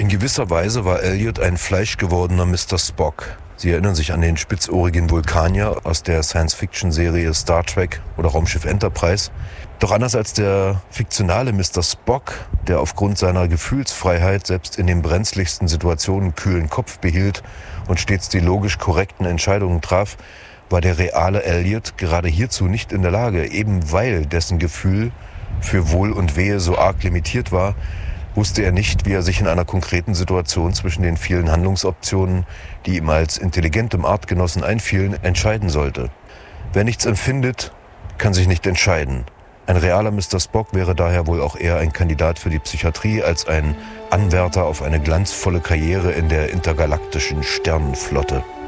gewisser Weise war Elliot ein fleischgewordener Mr. Spock. Sie erinnern sich an den spitzohrigen Vulkanier aus der Science-Fiction-Serie Star Trek oder Raumschiff Enterprise. Doch anders als der fiktionale Mr. Spock, der aufgrund seiner Gefühlsfreiheit selbst in den brenzligsten Situationen kühlen Kopf behielt und stets die logisch korrekten Entscheidungen traf, war der reale Elliot gerade hierzu nicht in der Lage. Eben weil dessen Gefühl für Wohl und Wehe so arg limitiert war, wusste er nicht, wie er sich in einer konkreten Situation zwischen den vielen Handlungsoptionen, die ihm als intelligentem Artgenossen einfielen, entscheiden sollte. Wer nichts empfindet, kann sich nicht entscheiden. Ein realer Mr. Spock wäre daher wohl auch eher ein Kandidat für die Psychiatrie als ein Anwärter auf eine glanzvolle Karriere in der intergalaktischen Sternenflotte.